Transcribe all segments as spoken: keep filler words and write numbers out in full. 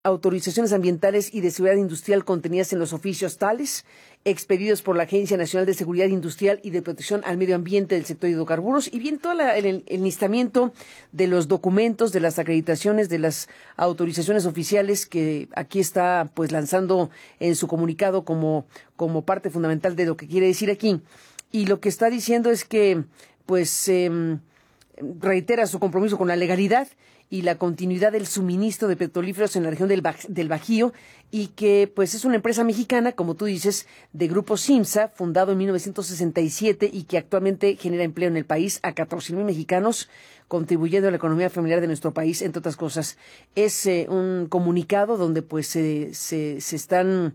autorizaciones ambientales y de seguridad industrial contenidas en los oficios tales, expedidos por la Agencia Nacional de Seguridad Industrial y de Protección al Medio Ambiente del sector de hidrocarburos, y bien todo la, el, el enlistamiento de los documentos, de las acreditaciones, de las autorizaciones oficiales que aquí está pues lanzando en su comunicado como, como parte fundamental de lo que quiere decir aquí. Y lo que está diciendo es que pues eh, reitera su compromiso con la legalidad y la continuidad del suministro de petrolíferos en la región del, Baj del Bajío, y que pues es una empresa mexicana, como tú dices, de Grupo Simsa, fundado en mil novecientos sesenta y siete y que actualmente genera empleo en el país a catorce mil mexicanos, contribuyendo a la economía familiar de nuestro país, entre otras cosas. Es eh, un comunicado donde pues eh, se, se están,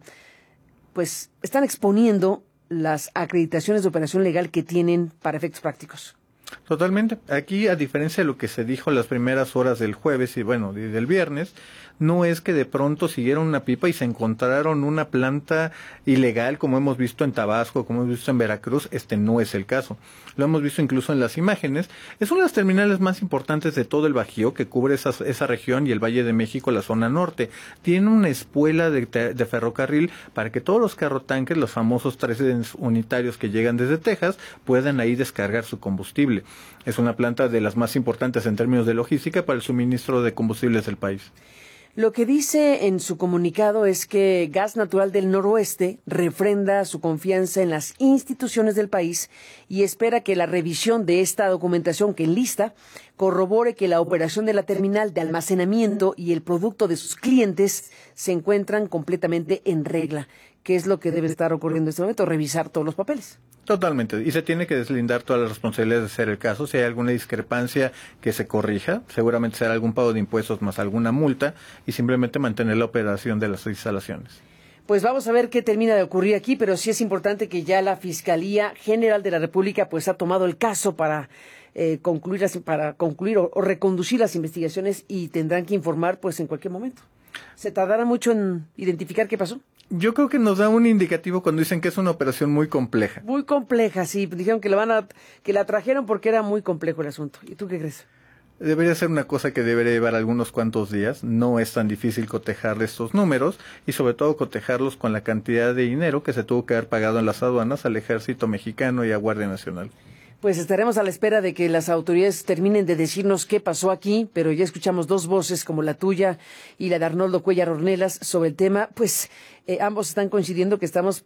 pues, están exponiendo las acreditaciones de operación legal que tienen para efectos prácticos. Totalmente. Aquí, a diferencia de lo que se dijo las primeras horas del jueves y bueno, y del viernes, no es que de pronto siguieron una pipa y se encontraron una planta ilegal, como hemos visto en Tabasco, como hemos visto en Veracruz. Este no es el caso. Lo hemos visto incluso en las imágenes. Es una de las terminales más importantes de todo el Bajío, que cubre esa, esa región y el Valle de México, la zona norte. Tiene una espuela de, de ferrocarril para que todos los carrotanques, los famosos trenes unitarios que llegan desde Texas, puedan ahí descargar su combustible. Es una planta de las más importantes en términos de logística para el suministro de combustibles del país. Lo que dice en su comunicado es que Gas Natural del Noroeste refrenda su confianza en las instituciones del país y espera que la revisión de esta documentación que enlista corrobore que la operación de la terminal de almacenamiento y el producto de sus clientes se encuentran completamente en regla. ¿Qué es lo que debe estar ocurriendo en este momento? Revisar todos los papeles. Totalmente, y se tiene que deslindar todas las responsabilidades de ser el caso. Si hay alguna discrepancia, que se corrija, seguramente será algún pago de impuestos más alguna multa, y simplemente mantener la operación de las instalaciones. Pues vamos a ver qué termina de ocurrir aquí, pero sí es importante que ya la Fiscalía General de la República pues ha tomado el caso para eh, concluir las, para concluir o, o reconducir las investigaciones, y tendrán que informar pues en cualquier momento. ¿Se tardará mucho en identificar qué pasó? Yo creo que nos da un indicativo cuando dicen que es una operación muy compleja. Muy compleja, sí. Dijeron que la van a, que la trajeron porque era muy complejo el asunto. ¿Y tú qué crees? Debería ser una cosa que debería llevar algunos cuantos días. No es tan difícil cotejar estos números y sobre todo cotejarlos con la cantidad de dinero que se tuvo que haber pagado en las aduanas al ejército mexicano y a Guardia Nacional. Pues estaremos a la espera de que las autoridades terminen de decirnos qué pasó aquí, pero ya escuchamos dos voces como la tuya y la de Arnoldo Cuellar Ornelas sobre el tema. Pues eh, ambos están coincidiendo que estamos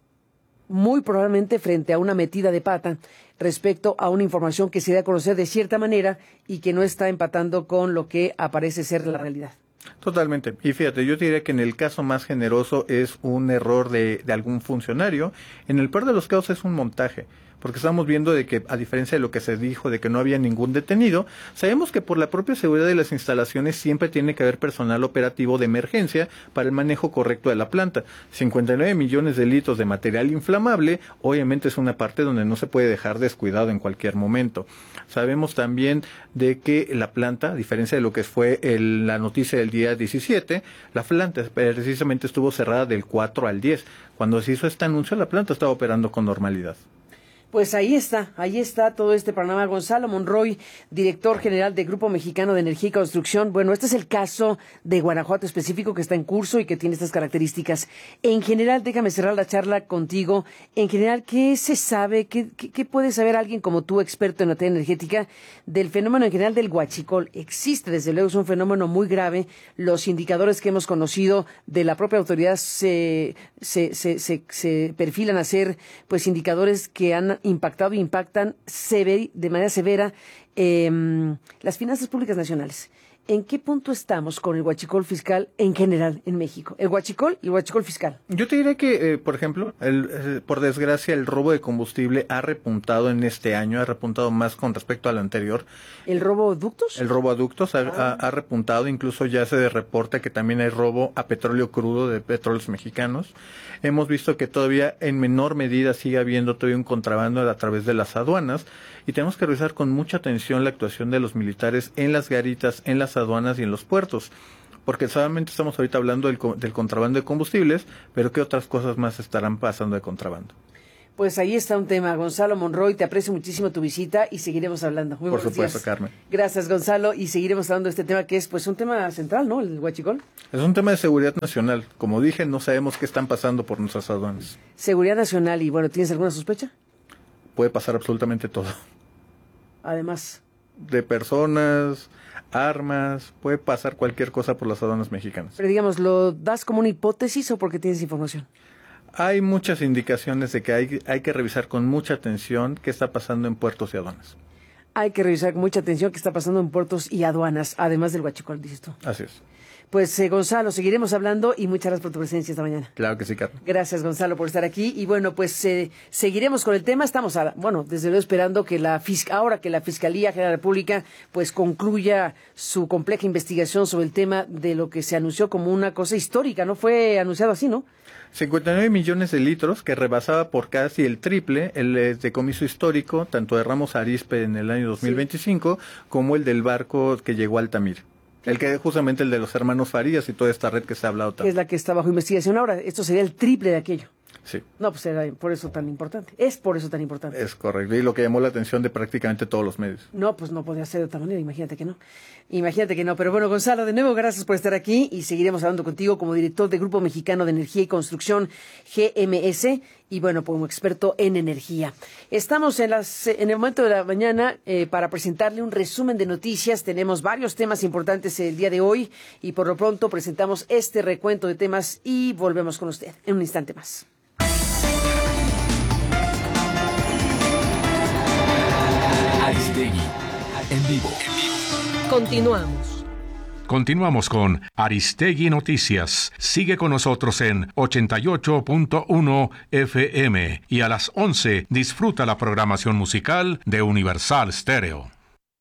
muy probablemente frente a una metida de pata respecto a una información que se da a conocer de cierta manera y que no está empatando con lo que aparece ser la realidad. Totalmente. Y fíjate, yo diría que en el caso más generoso es un error de, de algún funcionario. En el peor de los casos es un montaje. Porque estamos viendo de que, a diferencia de lo que se dijo, de que no había ningún detenido, sabemos que por la propia seguridad de las instalaciones siempre tiene que haber personal operativo de emergencia para el manejo correcto de la planta. cincuenta y nueve millones de litros de material inflamable, obviamente es una parte donde no se puede dejar descuidado en cualquier momento. Sabemos también de que la planta, a diferencia de lo que fue el, la noticia del día diecisiete, la planta precisamente estuvo cerrada del cuatro al diez. Cuando se hizo este anuncio, la planta estaba operando con normalidad. Pues ahí está, ahí está todo este panorama. Gonzalo Monroy, director general de Grupo Mexicano de Energía y Construcción. Bueno, este es el caso de Guanajuato específico que está en curso y que tiene estas características. En general, déjame cerrar la charla contigo. En general, ¿qué se sabe, qué, qué, qué puede saber alguien como tú, experto en materia energética, del fenómeno en general del huachicol? Existe, desde luego, es un fenómeno muy grave. Los indicadores que hemos conocido de la propia autoridad se, se, se, se, se perfilan a ser pues indicadores que han impactado e impactan sever, de manera severa eh, las finanzas públicas nacionales. ¿En qué punto estamos con el huachicol fiscal en general en México? El huachicol y el huachicol fiscal. Yo te diré que, eh, por ejemplo, el, eh, por desgracia, el robo de combustible ha repuntado en este año, ha repuntado más con respecto al anterior. ¿El robo a ductos? El robo a ductos ha, ah. ha, ha repuntado, incluso ya se reporta que también hay robo a petróleo crudo de petróleos mexicanos. Hemos visto que todavía en menor medida sigue habiendo todavía un contrabando a través de las aduanas, y tenemos que revisar con mucha atención la actuación de los militares en las garitas, en las aduanas y en los puertos, porque solamente estamos ahorita hablando del, del contrabando de combustibles, pero ¿qué otras cosas más estarán pasando de contrabando? Pues ahí está un tema, Gonzalo Monroy, te aprecio muchísimo tu visita y seguiremos hablando. Muy Por buenos supuesto, días. Carmen. Gracias, Gonzalo, y seguiremos hablando de este tema que es pues un tema central, ¿no? El huachicol. Es un tema de seguridad nacional. Como dije, no sabemos qué están pasando por nuestras aduanas. Seguridad nacional y bueno, ¿tienes alguna sospecha? Puede pasar absolutamente todo. Además. De personas, armas, puede pasar cualquier cosa por las aduanas mexicanas. Pero digamos, ¿lo das como una hipótesis o porque tienes información? Hay muchas indicaciones de que hay, hay que revisar con mucha atención qué está pasando en puertos y aduanas. Hay que revisar con mucha atención qué está pasando en puertos y aduanas, además del huachicol, dices tú. Así es. Pues eh, Gonzalo, seguiremos hablando y muchas gracias por tu presencia esta mañana. Claro que sí, Carmen. Gracias, Gonzalo, por estar aquí. Y bueno, pues eh, seguiremos con el tema. Estamos, a, bueno, desde luego esperando que la fisc ahora que la Fiscalía General de la República pues concluya su compleja investigación sobre el tema de lo que se anunció como una cosa histórica. No fue anunciado así, ¿no? cincuenta y nueve millones de litros, que rebasaba por casi el triple el eh, decomiso histórico, tanto de Ramos Arizpe en el año dos mil veinticinco, sí, como el del barco que llegó a Altamira. El que justamente el de los hermanos Farías y toda esta red que se ha hablado tanto. Es la que está bajo investigación ahora. Esto sería el triple de aquello. Sí. No, pues era por eso tan importante. Es por eso tan importante. Es correcto. Y lo que llamó la atención de prácticamente todos los medios. No, pues no podía ser de otra manera. Imagínate que no. Imagínate que no. Pero bueno, Gonzalo, de nuevo, gracias por estar aquí y seguiremos hablando contigo como director del Grupo Mexicano de Energía y Construcción, G M S, y bueno, como experto en energía. Estamos en, las, en el momento de la mañana eh, para presentarle un resumen de noticias. Tenemos varios temas importantes el día de hoy y por lo pronto presentamos este recuento de temas y volvemos con usted en un instante más. Aristegui, en vivo. Continuamos. Continuamos con Aristegui Noticias. Sigue con nosotros en ochenta y ocho punto uno F M y a las once disfruta la programación musical de Universal Stereo.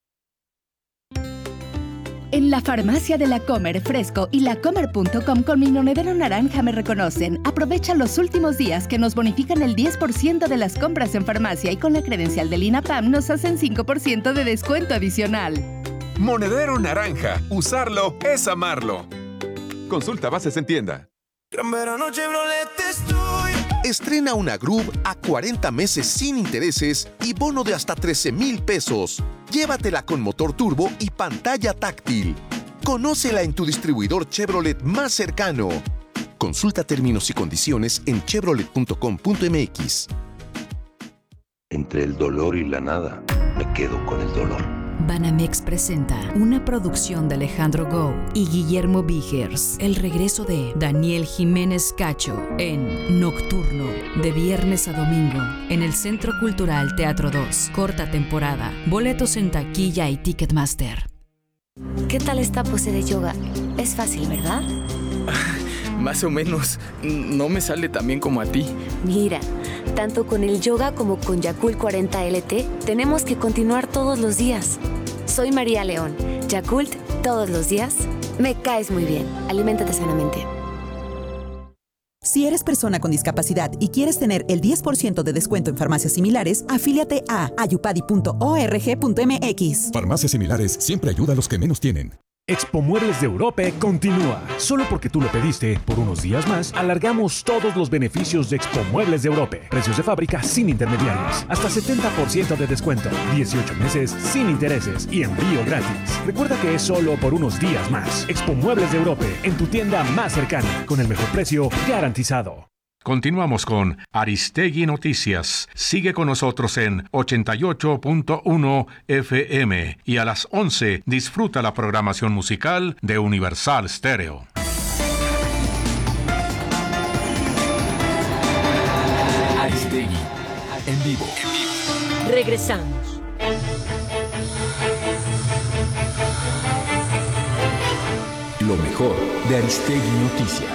En la farmacia de La Comer Fresco y lacomer punto com con mi monedero naranja me reconocen. Aprovecha los últimos días que nos bonifican el diez por ciento de las compras en farmacia y con la credencial del INAPAM nos hacen cinco por ciento de descuento adicional. Monedero naranja. Usarlo es amarlo. Consulta bases en tienda. Gran verano Chevrolet estoy. Estrena una Groove a cuarenta meses sin intereses y bono de hasta trece mil pesos. Llévatela con motor turbo y pantalla táctil. Conócela en tu distribuidor Chevrolet más cercano. Consulta términos y condiciones en chevrolet punto com punto m x. Entre el dolor y la nada, me quedo con el dolor. Banamex presenta una producción de Alejandro Gou y Guillermo Vigers. El regreso de Daniel Jiménez Cacho en Nocturno, de viernes a domingo, en el Centro Cultural Teatro dos. Corta temporada. Boletos en taquilla y Ticketmaster. ¿Qué tal esta pose de yoga? Es fácil, ¿verdad? Más o menos. No me sale tan bien como a ti. Mira, tanto con el yoga como con Yakult cuarenta L T, tenemos que continuar todos los días. Soy María León. Yakult, todos los días. Me caes muy bien. Aliméntate sanamente. Si eres persona con discapacidad y quieres tener el diez por ciento de descuento en farmacias similares, afíliate a ayupadi punto org punto m x. Farmacias similares siempre ayuda a los que menos tienen. Expo Muebles de Europe continúa. Solo porque tú lo pediste, por unos días más, alargamos todos los beneficios de Expo Muebles de Europe. Precios de fábrica sin intermediarios. Hasta setenta por ciento de descuento. dieciocho meses sin intereses y envío gratis. Recuerda que es solo por unos días más. Expo Muebles de Europe, en tu tienda más cercana, con el mejor precio garantizado. Continuamos con Aristegui Noticias. Sigue con nosotros en ochenta y ocho punto uno F M y a las once disfruta la programación musical de Universal Stereo. Aristegui, en vivo. Regresamos. Lo mejor de Aristegui Noticias.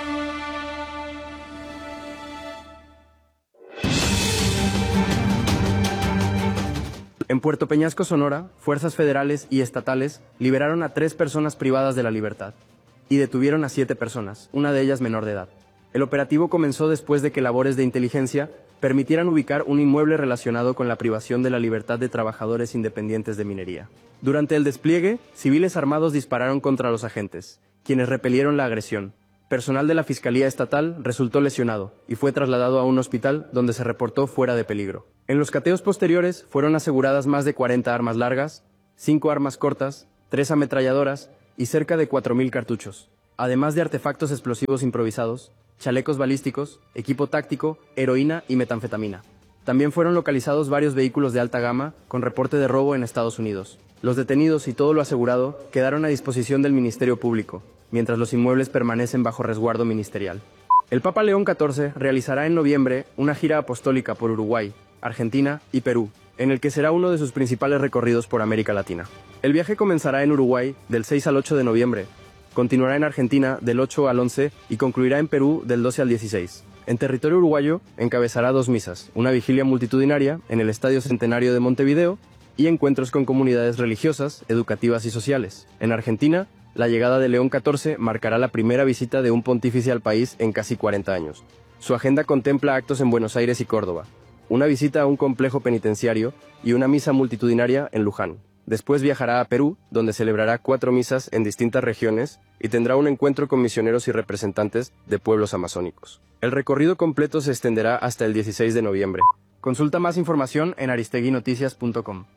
En Puerto Peñasco, Sonora, fuerzas federales y estatales liberaron a tres personas privadas de la libertad y detuvieron a siete personas, una de ellas menor de edad. El operativo comenzó después de que labores de inteligencia permitieran ubicar un inmueble relacionado con la privación de la libertad de trabajadores independientes de minería. Durante el despliegue, civiles armados dispararon contra los agentes, quienes repelieron la agresión. Personal de la Fiscalía Estatal resultó lesionado y fue trasladado a un hospital donde se reportó fuera de peligro. En los cateos posteriores fueron aseguradas más de cuarenta armas largas, cinco armas cortas, tres ametralladoras y cerca de cuatro mil cartuchos, además de artefactos explosivos improvisados, chalecos balísticos, equipo táctico, heroína y metanfetamina. También fueron localizados varios vehículos de alta gama con reporte de robo en Estados Unidos. Los detenidos y todo lo asegurado quedaron a disposición del Ministerio Público, mientras los inmuebles permanecen bajo resguardo ministerial. El Papa León catorce realizará en noviembre una gira apostólica por Uruguay, Argentina y Perú, en el que será uno de sus principales recorridos por América Latina. El viaje comenzará en Uruguay del seis al ocho de noviembre, continuará en Argentina del ocho al once y concluirá en Perú del doce al dieciséis. En territorio uruguayo encabezará dos misas, una vigilia multitudinaria en el Estadio Centenario de Montevideo y encuentros con comunidades religiosas, educativas y sociales. En Argentina, la llegada de León catorce marcará la primera visita de un pontífice al país en casi cuarenta años. Su agenda contempla actos en Buenos Aires y Córdoba, una visita a un complejo penitenciario y una misa multitudinaria en Luján. Después viajará a Perú, donde celebrará cuatro misas en distintas regiones y tendrá un encuentro con misioneros y representantes de pueblos amazónicos. El recorrido completo se extenderá hasta el dieciséis de noviembre. Consulta más información en aristegui noticias punto com.